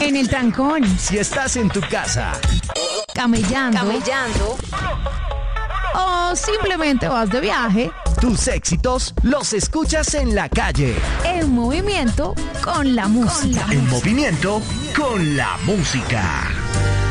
En el trancón, Si estás en tu casa, camellando, o simplemente vas de viaje, tus éxitos los escuchas en la calle. en movimiento con la música. En movimiento con la música.